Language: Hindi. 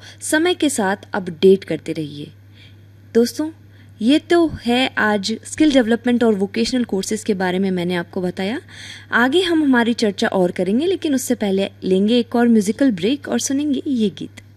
समय के साथ अपडेट करते रहिए। दोस्तों, ये तो है आज स्किल डेवलपमेंट और वोकेशनल कोर्सेज के बारे में मैंने आपको बताया। आगे हम हमारी चर्चा और करेंगे, लेकिन उससे पहले लेंगे एक और म्यूजिकल ब्रेक और सुनेंगे ये गीत।